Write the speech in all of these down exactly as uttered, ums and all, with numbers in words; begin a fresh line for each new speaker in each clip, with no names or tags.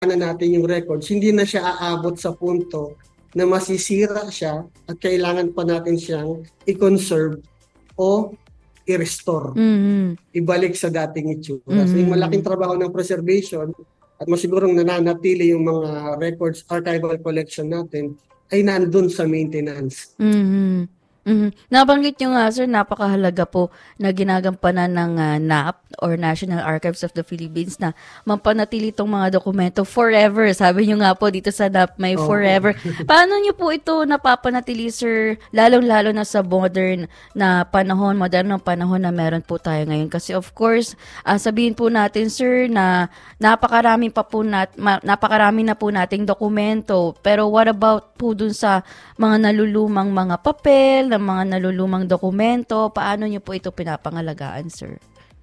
na natin yung records, hindi na siya aabot sa punto na masisira siya at kailangan pa natin siyang i-conserve o i-restore,
Mhm.
ibalik sa dating itsura. So yung malaking
Mhm.
trabaho ng preservation at masigurong nananatili yung mga records, archival collection natin ay nandun sa maintenance.
Mhm. Mhm. Nabanggit niyo nga sir, napakahalaga po na ginagampanan ng ah, N A P or National Archives of the Philippines na mapanatili itong mga dokumento forever. Sabi niyo nga po dito sa N A P may
Opo.
forever. Paano niyo po ito napapanatili sir, lalong-lalo na sa modern na panahon, modernong panahon na meron po tayo ngayon? Kasi of course, ah, sabihin po natin sir na napakarami pa po nat, ma, napakarami na po nating dokumento. Pero what about po dun sa mga nalulumang mga papel, ng mga nalulumang dokumento? Paano niyo po ito pinapangalagaan, sir?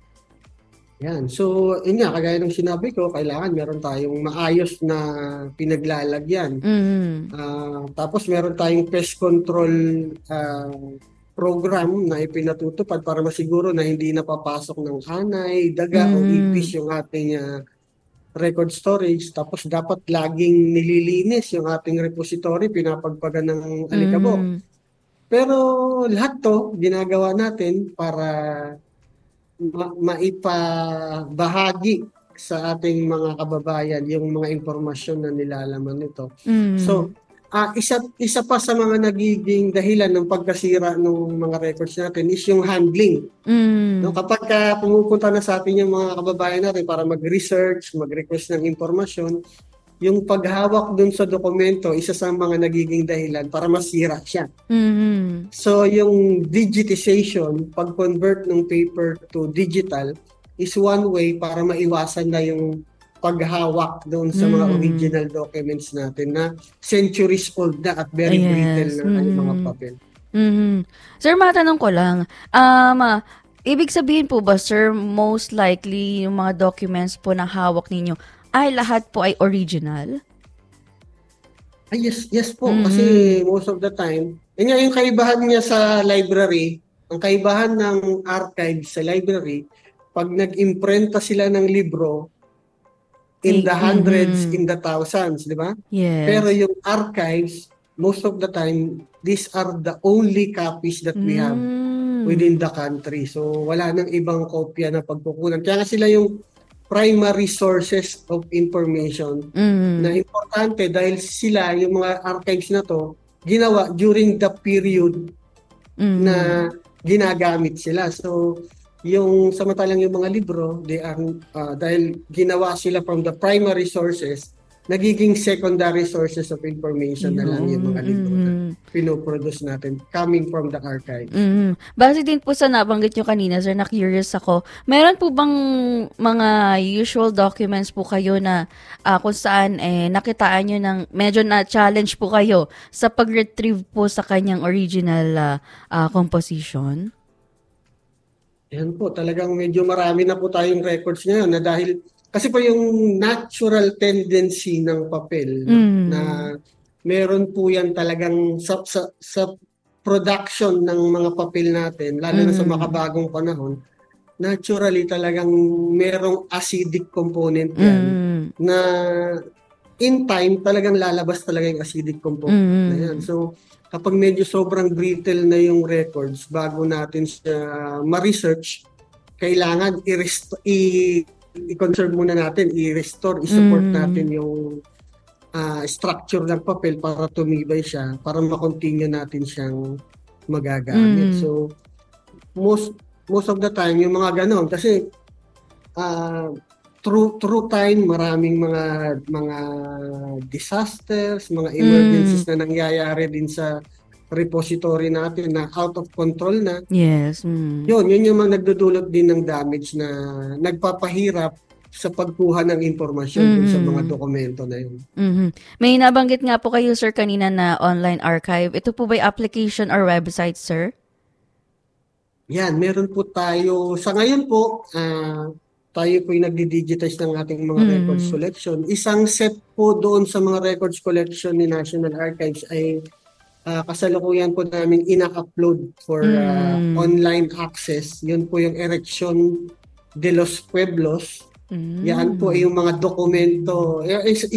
Yan. So, yun nga, kagaya ng sinabi ko, kailangan meron tayong maayos na pinaglalagyan.
Mhm.
Ah, tapos meron tayong pest control ah, program na ipinatutupad para masiguro na hindi napapasok ng hanay, daga o
Mhm.
ipis yung ating ah, record storage. Tapos dapat laging nililinis yung ating repository, pinapagpagan ng alikabok.
Mhm.
Pero lahat to ginagawa natin para ma- maipabahagi sa ating mga kababayan yung mga impormasyon na nilalaman nito.
Mhm.
So, ah isa isa pa sa mga nagiging dahilan ng pagkasira ng mga records natin is yung handling. No,
Mhm.
kapag ka pumupunta na sa atin yung mga kababayan natin para mag-research, mag-request ng impormasyon, yung paghawak dun sa dokumento, isa sa mga nagiging dahilan para masira siya.
Mhm.
So, yung digitization, pag-convert ng paper to digital, is one way para maiwasan na yung paghawak doon sa mga
Mhm.
original documents natin na centuries old na at
Ah,
very brittle
yes.
na yung mga
Mhm.
papel.
Mhm. Sir, matanong ko lang, um, ah, ibig sabihin po ba, sir, most likely yung mga documents po na hawak ninyo ay lahat po ay original?
Ay, yes, yes po. Kasi
Mhm.
most of the time, yun nga yung kaibahan niya sa library, ang kaibahan ng archive sa library, pag nag-imprenta sila ng libro, in
Eh,
the hundreds,
mhm.
in the thousands, di ba? Pero
Yes.
yung archives, most of the time, these are the only copies that we have
Hmm.
within the country. So, wala nang ibang kopya na pagkukunan. Kaya nga sila yung primary sources of information na
Mhm.
importante dahil sila, yung mga archives na to, ginawa during the period
Mhm.
na ginagamit sila. So, yung samantalang yung mga libro, they are, uh, dahil ginawa sila from the primary sources, nagiging secondary sources of information na lang yung
Yun,
mga libro na
mhm.
pinoproduce natin coming from the archives.
Mhm. Base din po sa nabanggit niyo kanina, sir, na-curious ako. Meron po bang mga usual documents po kayo na ah, kung saan eh, nakitaan niyo ng medyo na-challenge po kayo sa pag-retrieve po sa kanyang original ah, ah, composition?
Yan po, talagang medyo marami na po tayong records ngayon na dahil, kasi po yung natural tendency ng papel, no,
Mhm.
na meron po yan talagang sa, sa, sa production ng mga papel natin, lalo na sa
Mhm.
makabagong panahon, naturally talagang merong acidic component yan
Mhm.
na in time talagang lalabas talaga yung acidic component na yan.
Mhm.
So kapag medyo sobrang brittle na yung records, bago natin siya ma-research, kailangan i-rest- i- i-conserve muna natin, i-restore, i-support natin
Mhm.
yung ah, structure ng papel para tumibay siya, para ma-continue natin siyang magagamit.
Mhm.
So most most of the time yung mga ganon kasi ah through through time maraming mga mga disasters, mga emergencies
Mhm.
na nangyayari din sa repository natin na out of control na.
Yes. Mhm.
Yun, yun yung mga nagdudulot din ng damage na nagpapahirap sa pagkuha ng impormasyon dun sa mga
Mhm.
dokumento na yun.
Mhm. May nabanggit nga po kayo, sir, kanina na online archive. Ito po ba'y application or website, sir?
Yan, meron po tayo, sa ngayon po, ah, tayo po yung nagdi-digitize ng ating mga records
Mhm.
collection. Isang set po doon sa mga records collection ni National Archives ay ah, kasalukuyan po namin ina-upload for ah,
Mhm.
online access. Yun po yung Erección de los Pueblos. Yan po
Mm.
yung mga dokumento. Eh, is-